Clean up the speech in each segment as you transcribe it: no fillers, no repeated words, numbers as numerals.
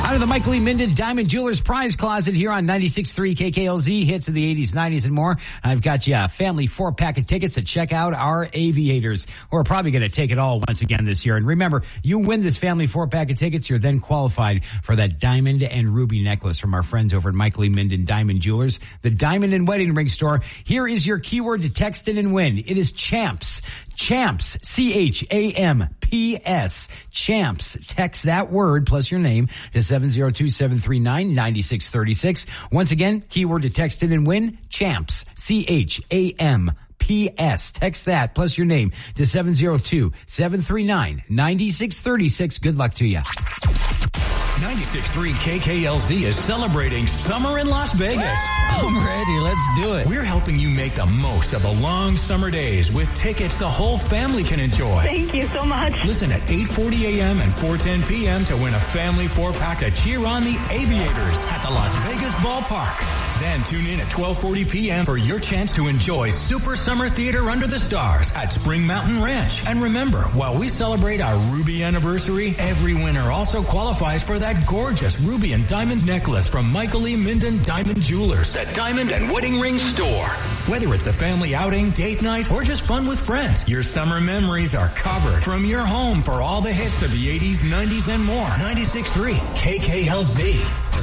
Out of the Michael E. Minden Diamond Jewelers Prize Closet here on 96.3 KKLZ, hits of the 80s, 90s, and more. I've got you a family 4-pack of tickets to check out our Aviators, who are probably going to take it all once again this year. And remember, you win this family 4-pack of tickets, you're then qualified for that diamond and ruby necklace from our friends over at Michael E. Minden Diamond Jewelers, the diamond and wedding ring store. Here is your keyword to text in and win. It is CHAMPS. CHAMPS, CHAMPS, CHAMPS. Text that word plus your name to 702-739-9636. Once again, keyword to text in and win, CHAMPS, CHAMPS. Text that plus your name to 702-739-9636. Good luck to you. 96.3 KKLZ is celebrating summer in Las Vegas. I'm ready. Let's do it. We're helping you make the most of the long summer days with tickets the whole family can enjoy. Thank you so much. Listen at 8:40 a.m. and 4:10 p.m. to win a family 4-pack to cheer on the Aviators at the Las Vegas Ballpark. Then tune in at 12:40 p.m. for your chance to enjoy Super Summer Theater Under the Stars at Spring Mountain Ranch. And remember, while we celebrate our Ruby anniversary, every winner also qualifies for that gorgeous ruby and diamond necklace from Michael E. Minden Diamond Jewelers, the diamond and wedding ring store. Whether it's a family outing, date night, or just fun with friends, your summer memories are covered from your home for all the hits of the 80s, 90s, and more. 96.3 KKLZ.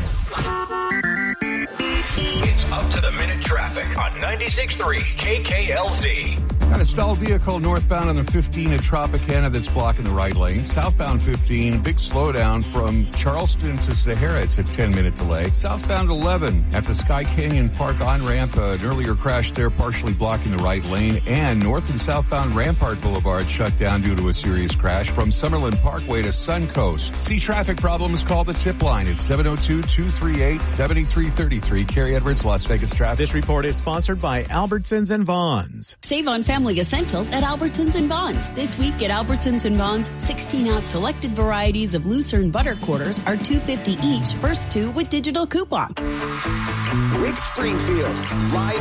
It's up to the minute traffic on 96.3 KKLZ. Got a stalled vehicle northbound on the 15 at Tropicana that's blocking the right lane. Southbound 15, big slowdown from Charleston to Sahara. It's a 10-minute delay. Southbound 11 at the Sky Canyon Park on-ramp. An earlier crash there partially blocking the right lane. And north and southbound Rampart Boulevard shut down due to a serious crash from Summerlin Parkway to Suncoast. See traffic problems, call the tip line at 702-238-7333. Kerry Edwards, Las Vegas Traffic. This report is sponsored by Albertsons and Vons. Save on family essentials at Albertsons and Vons. This week at Albertsons and Vons, 16-ounce selected varieties of Lucerne butter quarters are $2.50 each. First two with digital coupon. Rick Springfield, live